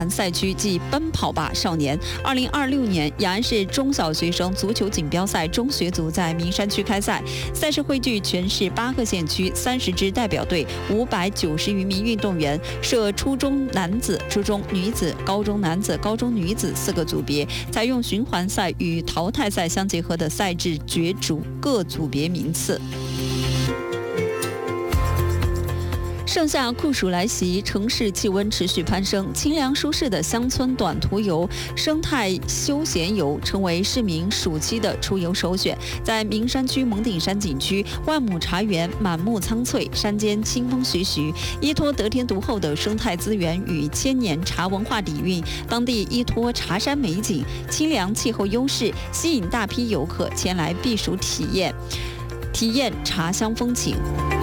赛区暨奔跑吧少年。2026年雅安市中小学生足球锦标赛中学组在名山区开赛，赛事汇聚全市8个县区30支代表队，590余名运动员，设初中男子、初中女子、高中男子、高中女子4个组别，采用循环赛与淘汰赛相结合的赛制角逐各组别名次。盛夏酷暑来袭，城市气温持续攀升，清凉舒适的乡村短途游、生态休闲游成为市民暑期的出游首选。在名山区蒙顶山景区，万亩茶园满目苍翠，山间清风徐徐，依托得天独厚的生态资源与千年茶文化底蕴，当地依托茶山美景、清凉气候优势，吸引大批游客前来避暑体验茶乡风情。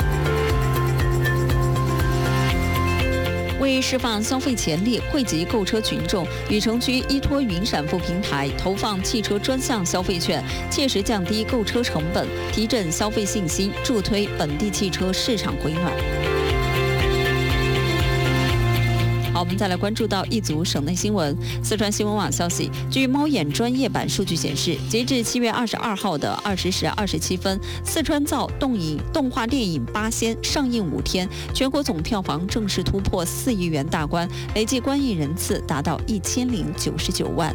为释放消费潜力，惠及购车群众，禹城区依托云闪付平台投放汽车专项消费券，切实降低购车成本，提振消费信心，助推本地汽车市场回暖。好，我们再来关注到一组省内新闻。四川新闻网消息，据猫眼专业版数据显示，截至7月22号的20时27分，四川造动画电影《八仙》上映5天，全国总票房正式突破4亿元大关，累计观影人次达到1099万。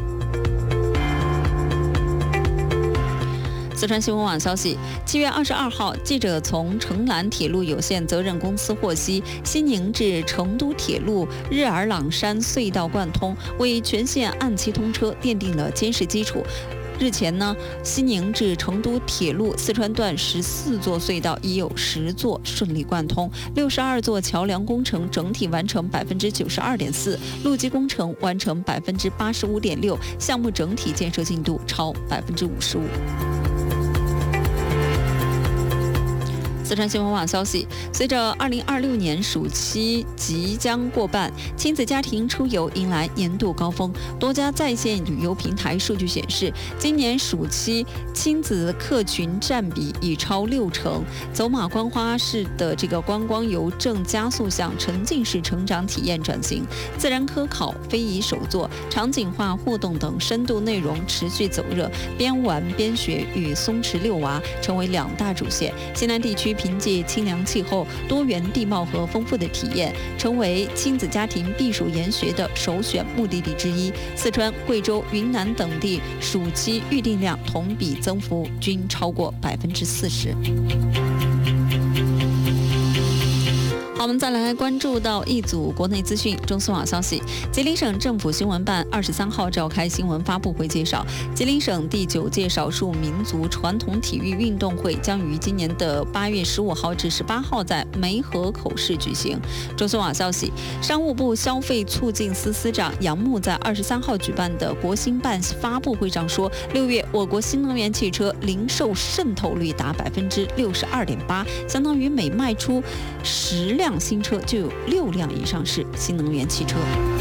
四川新闻网消息，7月22号，记者从成兰铁路有限责任公司获悉，西宁至成都铁路日尔朗山隧道贯通，为全线按期通车奠定了坚实基础。日前呢，西宁至成都铁路四川段14座隧道已有10座顺利贯通，62座桥梁工程整体完成92.4%，路基工程完成85.6%，项目整体建设进度超55%。四川新闻网消息，随着2026年暑期即将过半，亲子家庭出游迎来年度高峰。多家在线旅游平台数据显示，今年暑期亲子客群占比已超60%。走马观花式的这个观光游正加速向沉浸式成长体验转型，自然科考、非遗手作、场景化互动等深度内容持续走热，边玩边学与松弛遛娃成为2大主线。西南地区凭借清凉气候、多元地貌和丰富的体验，成为亲子家庭避暑研学的首选目的地之一。四川、贵州、云南等地暑期预订量同比增幅均超过40%。好，我们再来关注到一组国内资讯。中新网消息，吉林省政府新闻办23号召开新闻发布会介绍，吉林省第9届少数民族传统体育运动会将于今年的8月15号至18号在梅河口市举行。中新网消息，商务部消费促进司司长杨牧在23号举办的国新办发布会上说，6月我国新能源汽车零售渗透率达62.8%，相当于每卖出10辆新车就有6辆以上是新能源汽车。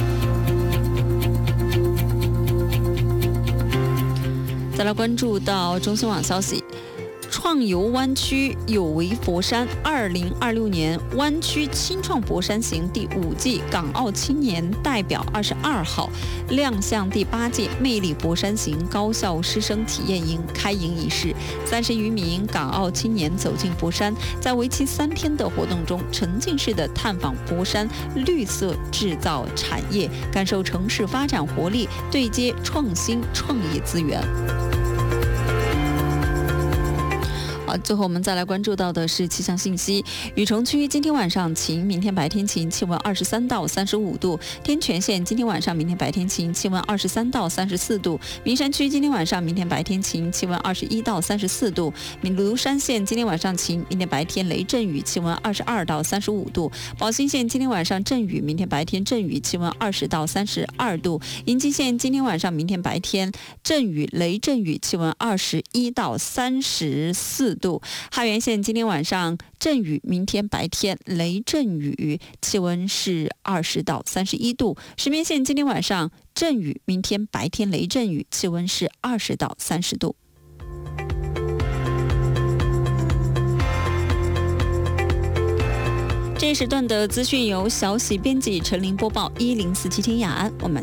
再来关注到中新网消息，创游湾区有为佛山2026年湾区青创佛山行第5季港澳青年代表22号亮相第8届魅力佛山行高校师生体验营开营仪式，30余名港澳青年走进佛山，在为期3天的活动中，沉浸式的探访佛山绿色制造产业，感受城市发展活力，对接创新创业资源。最后我们再来关注到的是气象信息，禹城区今天晚上晴，明天白天晴，气温23到35度；天全县今天晚上、明天白天晴，气温23到34度；名山区今天晚上、明天白天晴，气温21到34度；庐山县今天晚上晴，明天白天雷阵雨，气温22到35度；宝兴县今天晚上阵雨，明天白天阵雨，气温20到32度；银吉县今天晚上、明天白天阵雨、雷阵雨，气温21到34度；汉源县今天晚上阵雨，明天白天雷阵雨，气温是20到31度；石棉县今天晚上阵雨，明天白天雷阵雨，气温是20到30度。 这一时段的资讯由小喜编辑，陈琳播报，1047天雅安，我们